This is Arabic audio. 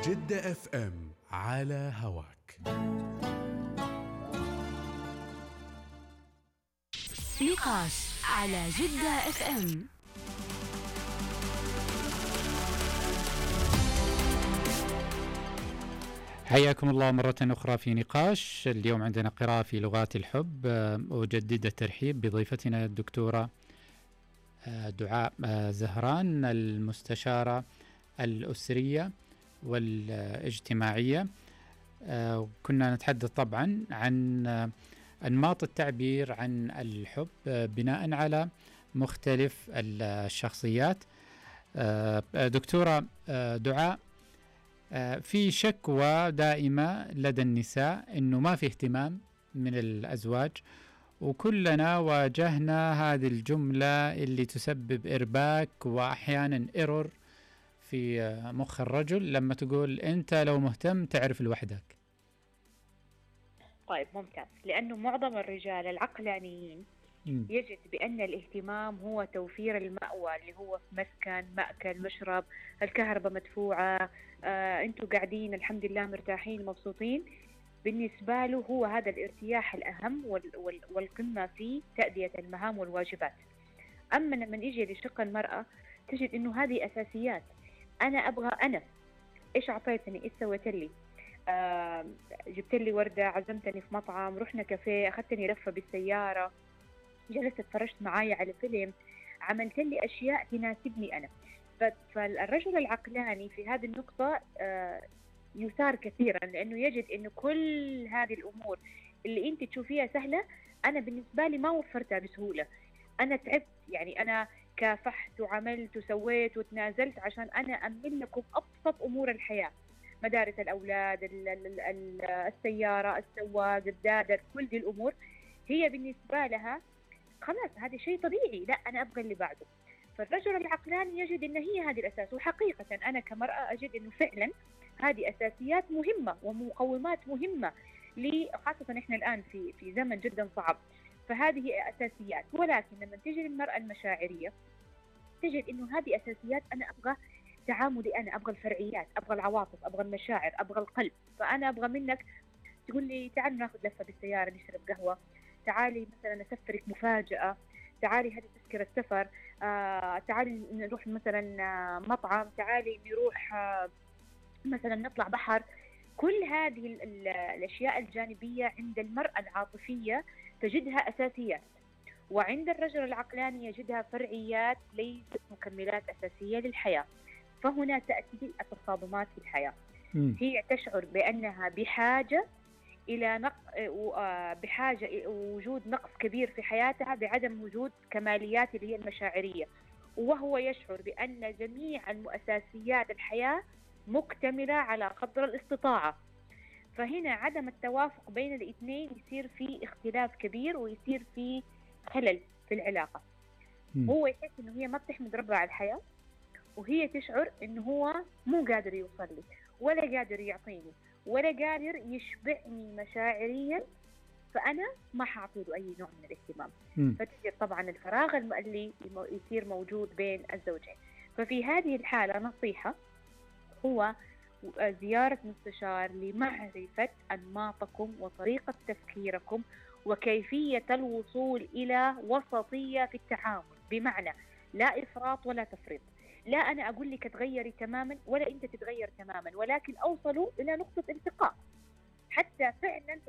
جدة اف ام على هواك. نقاش على جدة اف ام. حياكم الله مرة أخرى في نقاش. اليوم عندنا قراءة في لغات الحب. أجدد الترحيب بضيفتنا الدكتورة دعاء زهران، المستشارة الأسرية والاجتماعية. كنا نتحدث طبعا عن أنماط التعبير عن الحب بناء على مختلف الشخصيات. دكتورة دعاء، في شكوى دائمة لدى النساء إنه ما في اهتمام من الأزواج، وكلنا واجهنا هذه الجملة اللي تسبب إرباك وأحيانا إيرور في مخ الرجل لما تقول أنت لو مهتم تعرف لوحدك. طيب ممتاز، لأنه معظم الرجال العقلانيين يجد بأن الاهتمام هو توفير المأوى اللي هو مسكن، مأكل، مشرب، الكهرباء مدفوعة، انتوا قاعدين الحمد لله مرتاحين مبسوطين. بالنسبة له هو هذا الارتياح الأهم والقمة في تأدية المهام والواجبات. أما لما نيجي لشق المرأة تجد إنه هذه أساسيات. أنا أبغى أنا إيش أعطيتني، إيش سويت لي، جبت لي وردة، عزمتني في مطعم، رحنا كافيه، أخذتني لفة بالسيارة، جلست اتفرجت معايا على فيلم، عملت لي أشياء تناسبني أنا. فالرجل العقلاني في هذه النقطة يثار كثيرا، لأنه يجد أنه كل هذه الأمور اللي أنت تشوفيها سهلة أنا بالنسبة لي ما وفرتها بسهولة. أنا تعبت، يعني أنا كافحت وعملت وسويت وتنازلت عشان أنا أمن لكم أبسط أمور الحياة، مدارس الأولاد، السيارة، السواق، الدادر، كل دي الأمور هي بالنسبة لها خلاص هذا شيء طبيعي، لا أنا أبغى اللي بعده. فالرجل العقلاني يجد أن هي هذه الأساس، وحقيقة أنا كمرأة أجد أنه فعلا هذه أساسيات مهمة ومقومات مهمة خاصة إحنا الآن في زمن جدا صعب. فهذه أساسيات، ولكن لما تجي للمرأة المشاعرية تجد أنه هذه أساسيات. أنا أبغى تعاملي، أنا أبغى الفرعيات، أبغى العواطف، أبغى المشاعر، أبغى القلب. فأنا أبغى منك تقول لي تعال ناخذ لفة بالسيارة، نشرب قهوة، تعالي مثلا أسفرك مفاجأة، تعالي هذه تذكرة سفر، تعالي نروح مثلا مطعم، تعالي نروح مثلا نطلع بحر. كل هذه الأشياء الجانبية عند المرأة العاطفية تجدها أساسيات، وعند الرجل العقلاني يجدها فرعيات ليست مكملات أساسية للحياة. فهنا تأتي التصادمات في الحياة. هي تشعر بأنها بحاجة إلى بحاجة إلى وجود نقص كبير في حياتها بعدم وجود كماليات اللي هي المشاعرية، وهو يشعر بأن جميع المؤسسيات الحياة مكتملة على قدر الاستطاعة. فهنا عدم التوافق بين الاثنين يصير في اختلاف كبير ويصير في خلل في العلاقة. هو يحس إنه هي ما بتحمد ربها على الحياة، وهي تشعر إنه هو مو قادر يوصل لي ولا قادر يعطيني ولا قادر يشبعني مشاعريا، فأنا ما حاعطي له أي نوع من الاهتمام. فتجد طبعا الفراغ اللي يصير موجود بين الزوجين. ففي هذه الحالة نصيحة هو زيارة مستشار لمعرفة أنماطكم وطريقة تفكيركم وكيفية الوصول إلى وسطية في التعامل، بمعنى لا إفراط ولا تفريط. لا أنا أقول لك تغيري تماما ولا أنت تتغير تماما، ولكن أوصلوا إلى نقطة التقاء حتى فعلا